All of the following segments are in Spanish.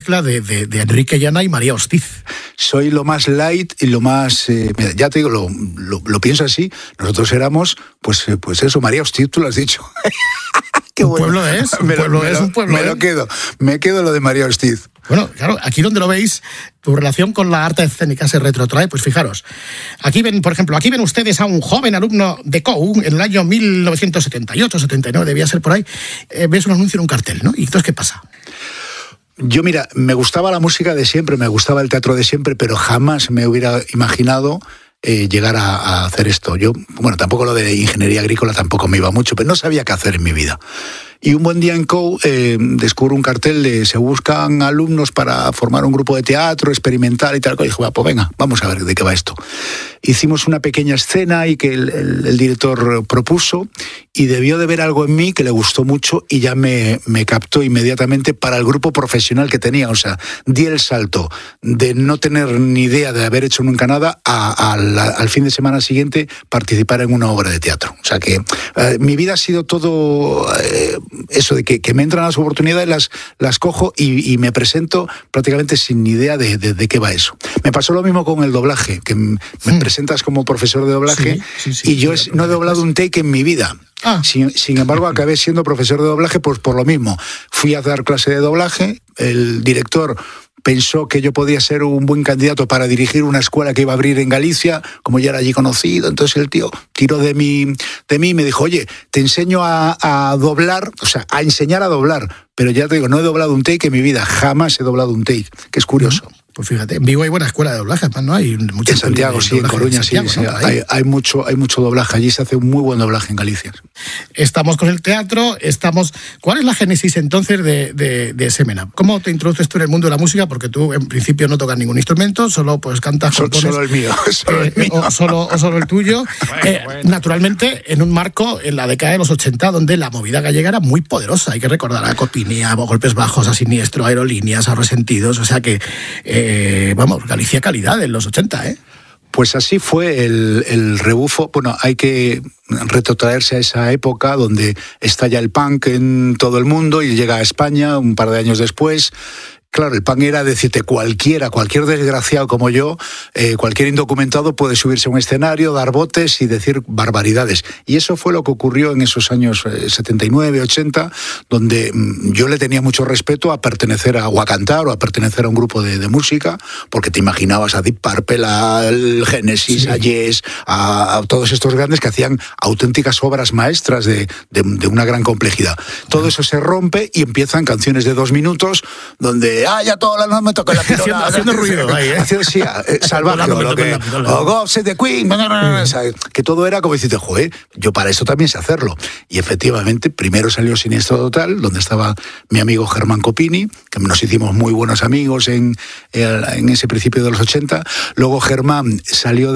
mezcla de Enrique Llana y María Hostiz. Soy lo más light y lo más... ya te digo, lo pienso así. Nosotros éramos, pues eso, María Hostiz, tú lo has dicho. Qué bueno. Un pueblo es, un pueblo. Me quedo lo de María Hostiz. Bueno, claro, aquí donde lo veis, tu relación con la arte escénica se retrotrae, pues fijaros. Aquí ven, por ejemplo, aquí ven ustedes a un joven alumno de COU en el año 1978, 79, debía ser por ahí. Ves un anuncio en un cartel, ¿no? ¿Y entonces qué pasa? Yo, mira, me gustaba la música de siempre, me gustaba el teatro de siempre, pero jamás me hubiera imaginado llegar a hacer esto. Yo, bueno, tampoco lo de ingeniería agrícola tampoco me iba mucho, pero no sabía qué hacer en mi vida. Y un buen día en COU descubro un cartel de se buscan alumnos para formar un grupo de teatro, experimental y tal. Y dije, pues venga, vamos a ver de qué va esto. Hicimos una pequeña escena y que el director propuso y debió de ver algo en mí que le gustó mucho y ya me captó inmediatamente para el grupo profesional que tenía. O sea, di el salto de no tener ni idea de haber hecho nunca nada al fin de semana siguiente participar en una obra de teatro. O sea que mi vida ha sido todo... eso de que me entran las oportunidades, las cojo y me presento prácticamente sin ni idea de qué va eso. Me pasó lo mismo con el doblaje, que me presentas como profesor de doblaje y yo no he doblado un take en mi vida. Sin embargo, acabé siendo profesor de doblaje pues por lo mismo. Fui a dar clase de doblaje, el director pensó que yo podía ser un buen candidato para dirigir una escuela que iba a abrir en Galicia, como ya era allí conocido. Entonces el tío tiró de mí y me dijo, oye, te enseño a doblar, o sea, a enseñar a doblar. Pero ya te digo, no he doblado un take en mi vida, jamás he doblado un take, que es curioso. Pues fíjate, en Vigo hay buena escuela de doblaje, ¿no? Hay mucha en Santiago, sí, en Coruña, sí. ¿No? Hay mucho doblaje, allí se hace un muy buen doblaje en Galicia. Estamos con el teatro, ¿Cuál es la génesis entonces de Semenab? ¿Cómo te introduces tú en el mundo de la música? Porque tú en principio no tocas ningún instrumento, solo pues cantas, compones, solo el mío. O solo el tuyo. Bueno. Naturalmente, en un marco en la década de los 80, donde la movida gallega era muy poderosa. Hay que recordar a Copini, a Golpes Bajos, a Siniestro, a Aerolíneas, a Resentidos, o sea que... Galicia calidad en los 80, ¿eh? Pues así fue el rebufo. Bueno, hay que retrotraerse a esa época donde estalla el punk en todo el mundo y llega a España un par de años después. Claro, el punk era decirte cualquier desgraciado como yo, cualquier indocumentado puede subirse a un escenario, dar botes y decir barbaridades. Y eso fue lo que ocurrió en esos años 79, 80, donde yo le tenía mucho respeto a pertenecer a cantar o a pertenecer a un grupo de música, porque te imaginabas a Deep Purple, al Genesis, a Yes, a todos estos grandes que hacían auténticas obras maestras de una gran complejidad. Todo eso se rompe y empiezan canciones de 2 minutos donde ya todas las noches me toca la pirola. Haciendo ruido ahí, ¿eh? Salvaje. God Save the Queen. Que todo era como decirte, joder, yo para eso también sé hacerlo. Y efectivamente, primero salió Siniestro Total, donde estaba mi amigo Germán Copini, que nos hicimos muy buenos amigos en ese principio de los 80. Luego Germán salió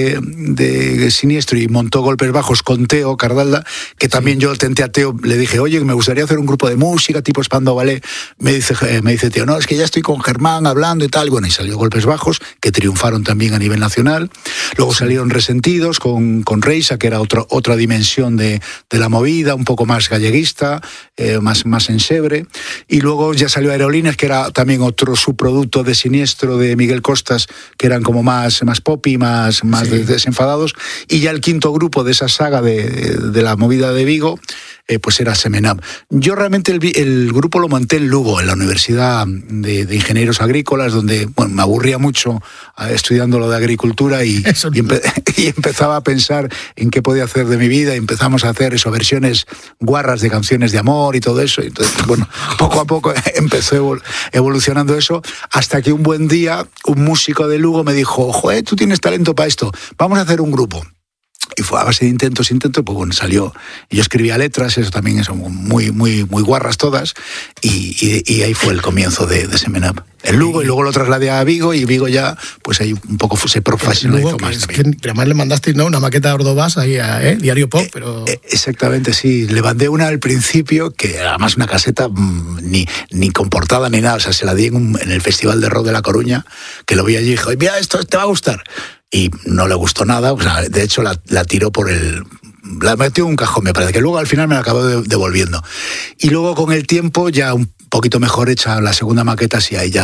de Siniestro y montó Golpes Bajos con Teo Cardalda, que también yo tenté a Teo, le dije, oye, me gustaría hacer un grupo de música tipo Spandau Ballet. Me dice Teo, no, es que ya estoy con Germán hablando y tal. Bueno, y salió Golpes Bajos, que triunfaron también a nivel nacional. Luego salieron Resentidos con Reisa, que era otra dimensión de la movida, un poco más galleguista, más ensebre. Y luego ya salió Aerolíneas, que era también otro subproducto de Siniestro, de Miguel Costas, que eran como más poppy, más desenfadados. Y ya el quinto grupo de esa saga de la movida de Vigo, pues era Semenab. Yo realmente el grupo lo monté en Lugo, en la Universidad de Ingenieros Agrícolas, donde me aburría mucho estudiando lo de agricultura y empezaba a pensar en qué podía hacer de mi vida y empezamos a hacer versiones guarras de canciones de amor y todo eso. Entonces, poco a poco empezó evolucionando eso, hasta que un buen día un músico de Lugo me dijo, joder, tú tienes talento para esto, vamos a hacer un grupo. Y fue a base de intentos, pues salió. Y yo escribía letras, eso también son muy guarras todas, y ahí fue el comienzo de Semenab. En Lugo, y luego lo trasladé a Vigo, y Vigo ya, pues ahí un poco se profesionalizó más. Que además le mandaste una maqueta de Ordovás ahí a Diario Pop, pero... Exactamente, sí. Le mandé una al principio, que además una caseta ni con portada ni nada, o sea, se la di en el Festival de Rock de La Coruña, que lo vi allí y dije, mira, esto te va a gustar. Y no le gustó nada, o sea, de hecho la tiró la metió en un cajón, me parece, que luego al final me la acabó devolviendo. Y luego con el tiempo, ya un poquito mejor hecha la segunda maqueta, sí, ahí ya